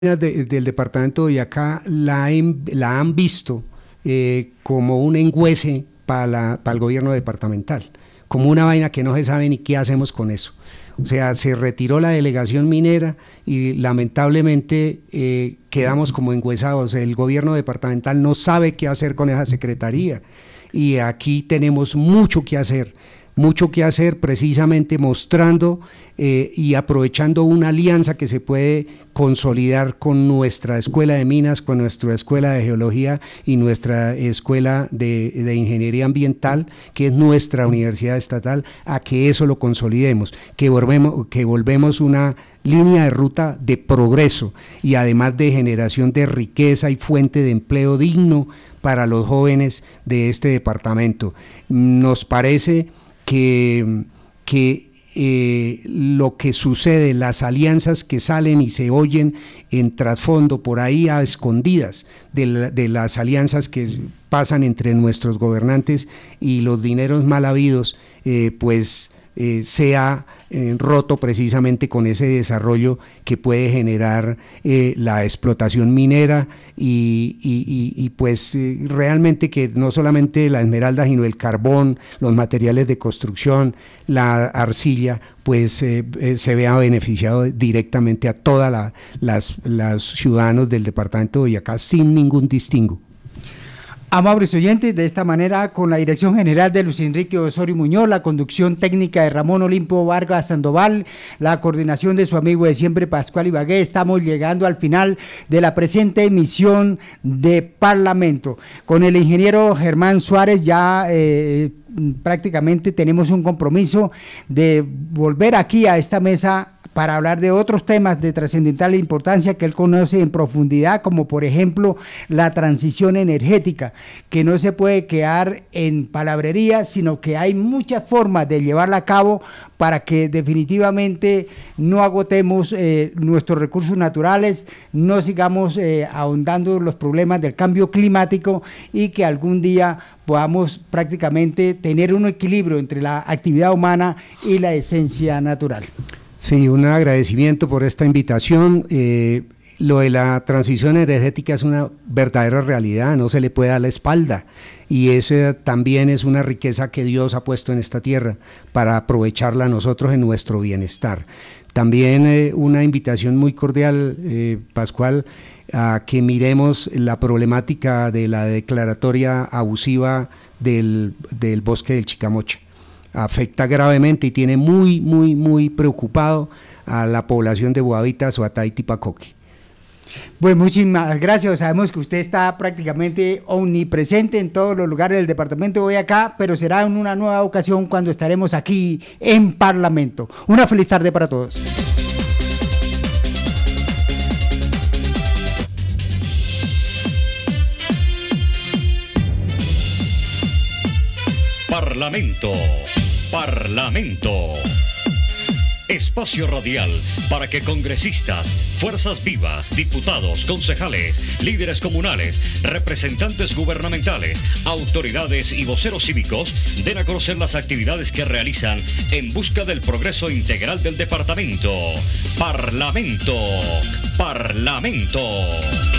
del departamento de Boyacá la han visto como un engüese para el gobierno departamental, como una vaina que no se sabe ni qué hacemos con eso. O sea, se retiró la delegación minera y lamentablemente quedamos como engüesados. El gobierno departamental no sabe qué hacer con esa secretaría y aquí tenemos mucho que hacer precisamente mostrando y aprovechando una alianza que se puede consolidar con nuestra escuela de minas, con nuestra escuela de geología y nuestra escuela de ingeniería ambiental, que es nuestra universidad estatal, a que eso lo consolidemos, que volvemos una línea de ruta de progreso y además de generación de riqueza y fuente de empleo digno para los jóvenes de este departamento. Nos parece que lo que sucede, las alianzas que salen y se oyen en trasfondo, por ahí a escondidas de las alianzas que pasan entre nuestros gobernantes y los dineros mal habidos, sea roto precisamente con ese desarrollo que puede generar la explotación minera y realmente que no solamente la esmeralda, sino el carbón, los materiales de construcción, la arcilla, se vea beneficiado directamente a todas las ciudadanos del departamento de Boyacá sin ningún distingo. Amables oyentes, de esta manera, con la dirección general de Luis Enrique Osorio Muñoz, la conducción técnica de Ramón Olimpo Vargas Sandoval, la coordinación de su amigo de siempre Pascual Ibagué, estamos llegando al final de la presente emisión de Parlamento. Con el ingeniero Germán Suárez ya prácticamente tenemos un compromiso de volver aquí a esta mesa para hablar de otros temas de trascendental importancia que él conoce en profundidad, como por ejemplo la transición energética, que no se puede quedar en palabrería, sino que hay muchas formas de llevarla a cabo para que definitivamente no agotemos nuestros recursos naturales, no sigamos ahondando los problemas del cambio climático y que algún día podamos prácticamente tener un equilibrio entre la actividad humana y la esencia natural. Sí, un agradecimiento por esta invitación. Lo de la transición energética es una verdadera realidad, no se le puede dar la espalda y esa también es una riqueza que Dios ha puesto en esta tierra para aprovecharla nosotros en nuestro bienestar. También una invitación muy cordial, Pascual, a que miremos la problemática de la declaratoria abusiva del bosque del Chicamocha. Afecta gravemente y tiene muy preocupado a la población de Boavita, Soatá y Tipacoque. Pues muchísimas gracias, sabemos que usted está prácticamente omnipresente en todos los lugares del departamento de Boyacá, pero será en una nueva ocasión cuando estaremos aquí en Parlamento. Una feliz tarde para todos. Parlamento. Espacio radial para que congresistas, fuerzas vivas, diputados, concejales, líderes comunales, representantes gubernamentales, autoridades y voceros cívicos den a conocer las actividades que realizan en busca del progreso integral del departamento. Parlamento.